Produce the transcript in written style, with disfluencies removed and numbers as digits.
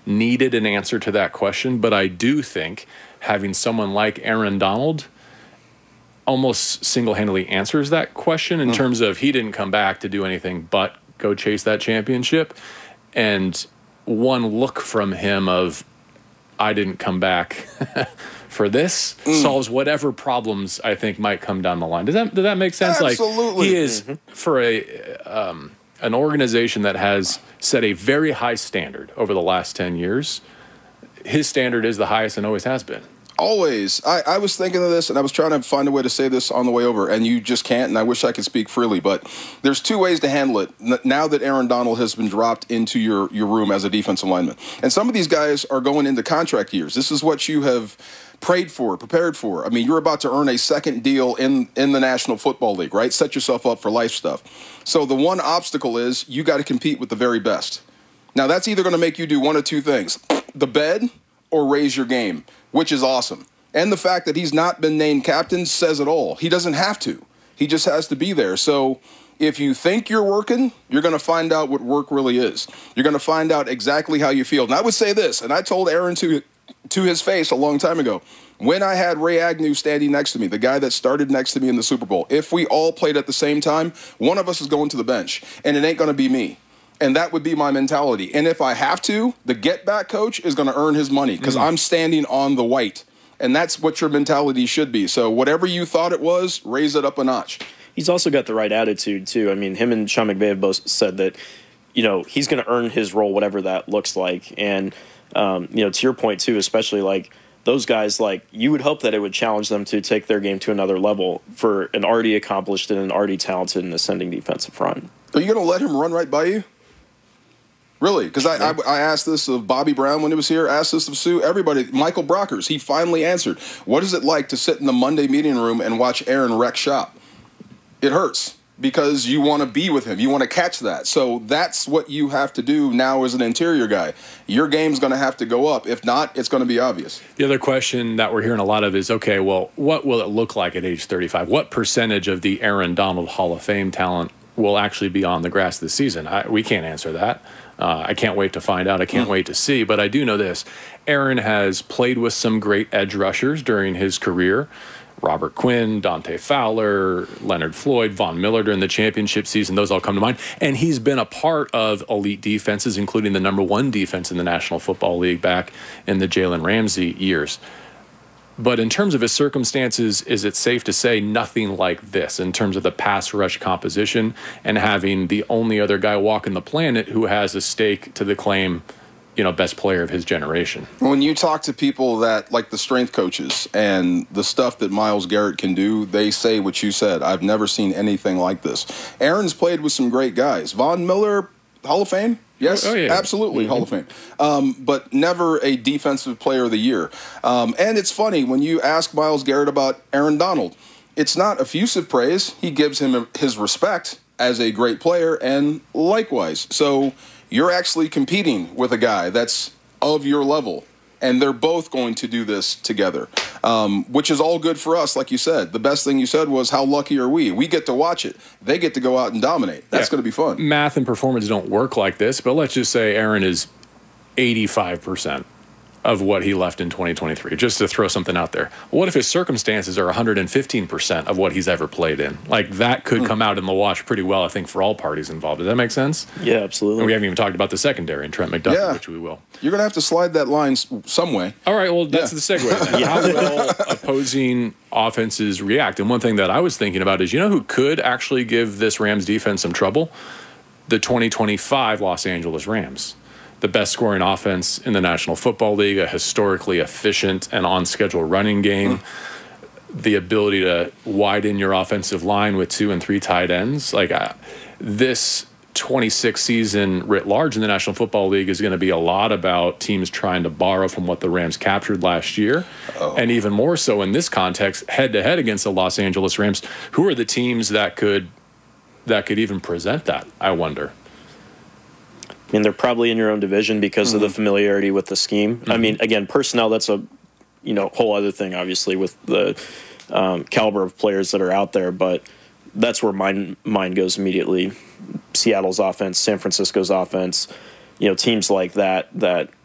needed an answer to that question, but I do think having someone like Aaron Donald almost single-handedly answers that question in terms of he didn't come back to do anything but go chase that championship. And one look from him of, I didn't come back for this, solves whatever problems I think might come down the line. Does that make sense? Absolutely. Like, he is, for an organization that has set a very high standard over the last 10 years, his standard is the highest and always has been. Always. I was thinking of this, and I was trying to find a way to say this on the way over, and you just can't, and I wish I could speak freely, but there's two ways to handle it now that Aaron Donald has been dropped into your room as a defensive lineman. And some of these guys are going into contract years. This is what you have prayed for, prepared for. I mean, you're about to earn a second deal in the National Football League, right? Set yourself up for life stuff. So the one obstacle is you got to compete with the very best. Now, that's either going to make you do one of two things: the bed or raise your game, which is awesome. And the fact that he's not been named captain says it all. He doesn't have to. He just has to be there. So if you think you're working, you're going to find out what work really is. You're going to find out exactly how you feel. And I would say this, and I told Aaron to his face a long time ago, when I had Ray Agnew standing next to me, the guy that started next to me in the Super Bowl, if we all played at the same time, one of us is going to the bench, and it ain't going to be me. And that would be my mentality. And if I have to, the get-back coach is going to earn his money because I'm standing on the white. And that's what your mentality should be. So whatever you thought it was, raise it up a notch. He's also got the right attitude, too. I mean, him and Sean McVay have both said that, he's going to earn his role, whatever that looks like. And, to your point, too, especially like those guys, like you would hope that it would challenge them to take their game to another level for an already accomplished and an already talented and ascending defensive front. Are you going to let him run right by you? Really? Because I asked this of Bobby Brown when he was here, asked this of Sue, everybody. Michael Brockers, he finally answered. What is it like to sit in the Monday meeting room and watch Aaron wreck shop? It hurts because you want to be with him. You want to catch that. So that's what you have to do now as an interior guy. Your game's going to have to go up. If not, it's going to be obvious. The other question that we're hearing a lot of is, okay, well, what will it look like at age 35? What percentage of the Aaron Donald Hall of Fame talent will actually be on the grass this season? We can't answer that. I can't wait to find out. I can't wait to see. But I do know this. Aaron has played with some great edge rushers during his career. Robert Quinn, Dante Fowler, Leonard Floyd, Von Miller during the championship season. Those all come to mind. And he's been a part of elite defenses, including the #1 defense in the National Football League back in the Jalen Ramsey years. But in terms of his circumstances, is it safe to say nothing like this in terms of the pass rush composition and having the only other guy walking the planet who has a stake to the claim, best player of his generation? When you talk to people that, like the strength coaches and the stuff that Myles Garrett can do, they say what you said. I've never seen anything like this. Aaron's played with some great guys. Von Miller, Hall of Fame? Yes, absolutely, Hall of Fame. But never a defensive player of the year. And it's funny, when you ask Myles Garrett about Aaron Donald, it's not effusive praise. He gives him his respect as a great player, and likewise. So you're actually competing with a guy that's of your level, and they're both going to do this together, which is all good for us, like you said. The best thing you said was, how lucky are we? We get to watch it. They get to go out and dominate. That's going to be fun. Math and performance don't work like this, but let's just say Aaron is 85% of what he left in 2023, just to throw something out there. What if his circumstances are 115% of what he's ever played in? Like, that could come out in the wash pretty well, I think, for all parties involved. Does that make sense? Yeah, absolutely. And we haven't even talked about the secondary and Trent McDuffie, which we will. You're going to have to slide that line some way. All right, well, that's the segue then. How will opposing offenses react? And one thing that I was thinking about is, who could actually give this Rams defense some trouble? The 2025 Los Angeles Rams. The best scoring offense in the National Football League, a historically efficient and on-schedule running game, the ability to widen your offensive line with 2 and 3 tight ends. This 26 season writ large in the National Football League is going to be a lot about teams trying to borrow from what the Rams captured last year. And even more so in this context, head-to-head against the Los Angeles Rams. Who are the teams that could even present that, I wonder? I mean, they're probably in your own division because of the familiarity with the scheme. I mean, again, personnel, that's a whole other thing, obviously, with the caliber of players that are out there. But that's where mine goes immediately. Seattle's offense, San Francisco's offense, teams like that